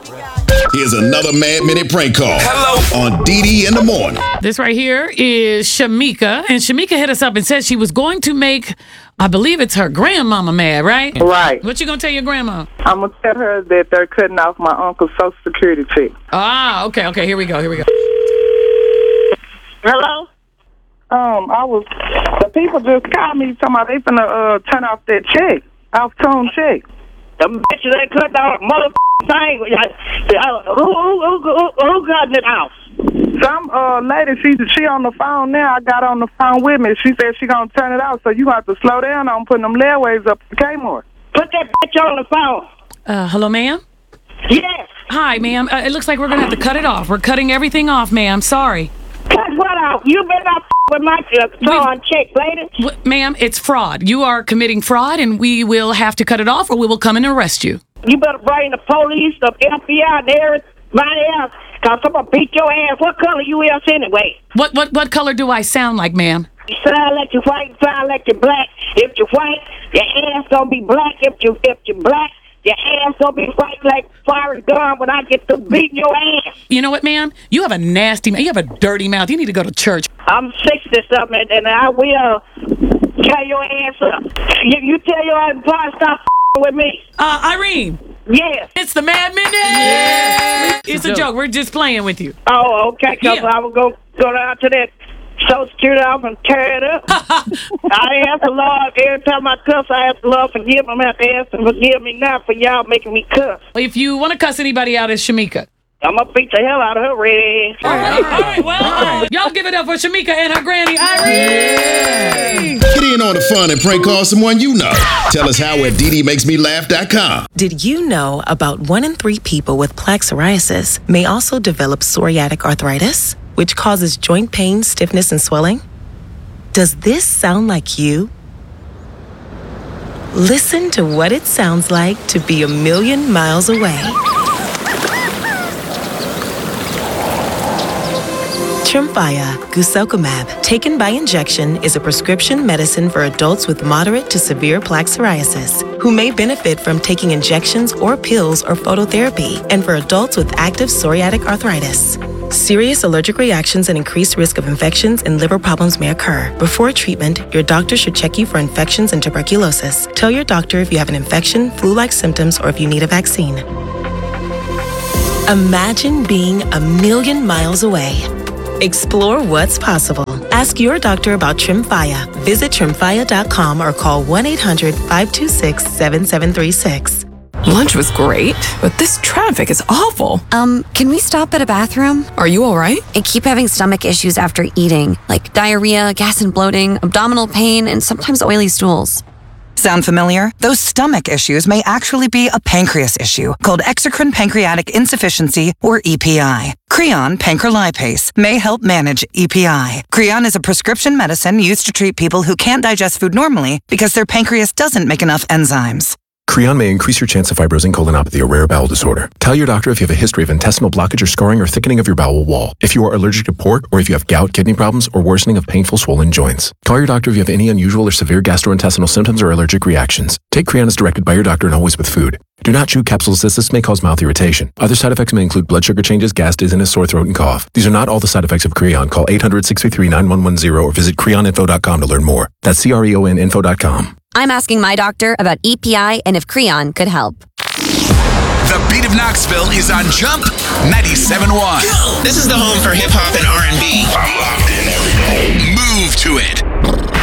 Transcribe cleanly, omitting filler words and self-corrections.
Here's another Mad Minute prank call. Hello. On DD in the morning. This right here is Shamika. And Shamika hit us up and said she was going to make, I believe it's her grandmama mad, right? Right. What you going to tell your grandma? I'm going to tell her that they're cutting off my uncle's Social Security check. Ah, okay. Here we go. Hello? The people just called me talking about they finna turn off that check, off-tone check. The bitches they cut off motherfucking thing. Who got it off? Some lady, she on the phone now. I got on the phone with me. She said she gonna turn it off, so you have to slow down on putting them leadways up to Kmart. Put that bitch on the phone. Hello, ma'am? Yes. Hi, ma'am. It looks like we're going to have to cut it off. We're cutting everything off, ma'am. Sorry. Cut what off? You better not with my on check, lady. Ma'am, it's fraud. You are committing fraud, and we will have to cut it off, or we will come and arrest you. You better bring the police, the FBI, and everybody else, because I'm going to beat your ass. What color you is anyway? What color do I sound like, ma'am? You sound like you're white, sound like you're black. If you're white, your ass going to be black. If you're black, your ass gonna be white like Forrest Gump when I get to beating your ass. You know what, ma'am? You have a nasty mouth. You have a dirty mouth. You need to go to church. I'm 60-something, and I will tear your ass up. You tell your employees stop with me. Irene. Yes. It's the Mad Minute. Yeah. It's a joke. We're just playing with you. Oh, okay. Because I will go down to that Social Security off and tear it up. I ask the Lord every time I cuss. I ask the Lord forgive me. I have to ask him forgive me now for y'all making me cuss. If you want to cuss anybody out, it's Shamika. I'm gonna beat the hell out of her red ass. All right. Well, y'all give it up for Shamika and her granny, Irene. Get in on the fun and prank call someone you know. Tell us how at DDMakesMeLaugh.com. Did you know about 1 in 3 people with plaque psoriasis may also develop psoriatic arthritis, which causes joint pain, stiffness, and swelling? Does this sound like you? Listen to what it sounds like to be a million miles away. Tremfya guselkumab, taken by injection, is a prescription medicine for adults with moderate to severe plaque psoriasis who may benefit from taking injections or pills or phototherapy, and for adults with active psoriatic arthritis. Serious allergic reactions and increased risk of infections and liver problems may occur. Before treatment, your doctor should check you for infections and tuberculosis. Tell your doctor if you have an infection, flu-like symptoms, or if you need a vaccine. Imagine being a million miles away. Explore what's possible. Ask your doctor about Tremfya. Visit Tremfya.com or call 1-800-526-7736. Lunch was great, but this traffic is awful. Can we stop at a bathroom? Are you all right? I keep having stomach issues after eating, like diarrhea, gas and bloating, abdominal pain, and sometimes oily stools. Sound familiar? Those stomach issues may actually be a pancreas issue called exocrine pancreatic insufficiency, or EPI. Creon pancrelipase may help manage EPI. Creon is a prescription medicine used to treat people who can't digest food normally because their pancreas doesn't make enough enzymes. Creon may increase your chance of fibrosing colonopathy, a rare bowel disorder. Tell your doctor if you have a history of intestinal blockage or scarring or thickening of your bowel wall, if you are allergic to pork, or if you have gout, kidney problems, or worsening of painful swollen joints. Call your doctor if you have any unusual or severe gastrointestinal symptoms or allergic reactions. Take Creon as directed by your doctor and always with food. Do not chew capsules as this may cause mouth irritation. Other side effects may include blood sugar changes, gas, dizziness, sore throat, and cough. These are not all the side effects of Creon. Call 800-633-9110 or visit creoninfo.com to learn more. That's CREONinfo.com. I'm asking my doctor about EPI and if Creon could help. The Beat of Knoxville is on Jump 97.1. This is the home for hip-hop and R&B. I'm locked